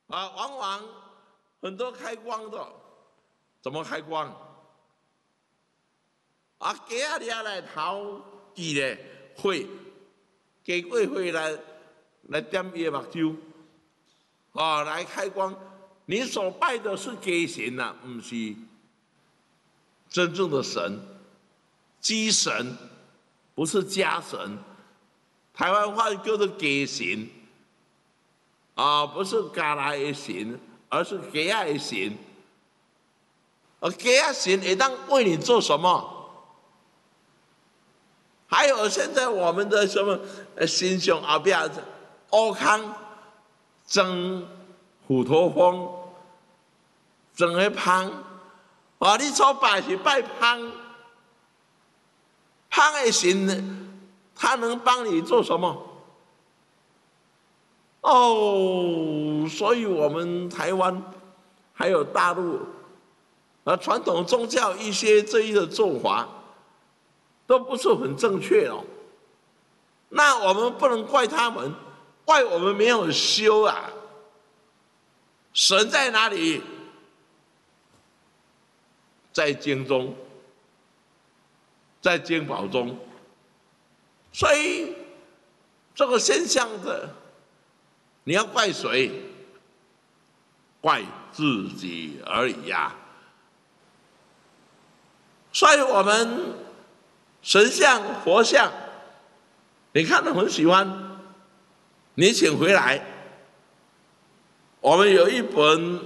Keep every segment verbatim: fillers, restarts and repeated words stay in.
啊，往往很多开光的，怎么开光？啊，鸡啊抓来头记咧会，鸡过会来来点伊的目睭，啊，来开光。你所拜的是鸡神呐、啊，不是真正的神，鸡神不是家神。台湾话叫做鸡神，啊，不是家来的神，而是鸡仔的神。而鸡仔神会当为你做什么？还有现在我们的什么新上后边乌康蒸虎头蜂，蒸的芳，啊，你所拜是拜芳，芳的神，他能帮你做什么？哦，所以我们台湾还有大陆，啊，传统宗教一些这一的做法。都不是很正确哦，那我们不能怪他们，怪我们没有修啊。神在哪里？在经中，在经宝中。所以这个现象的，你要怪谁？怪自己而已呀、啊。所以我们。神像、佛像，你看得很喜欢，你请回来。我们有一本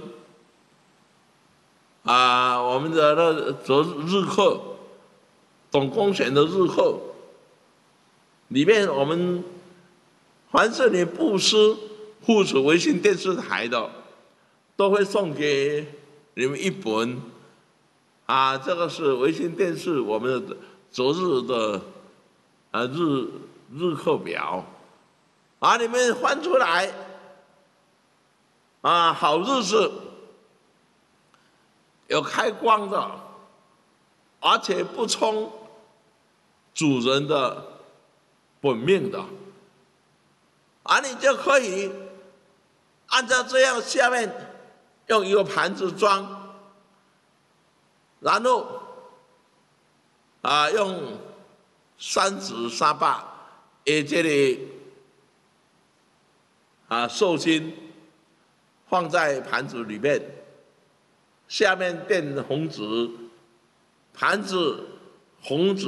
啊，我们的那择日课，董公选的日课，里面我们凡是你布施护持维新电视台的，都会送给你们一本啊，这个是维新电视我们的。昨日的啊日日课表，啊，你们翻出来，啊，好日子有开光的，而且不冲主人的本命的，啊，你就可以按照这样下面用一个盘子装，然后。啊，用三指三把，诶，这里啊寿星放在盘子里面，下面垫红纸，盘子红纸。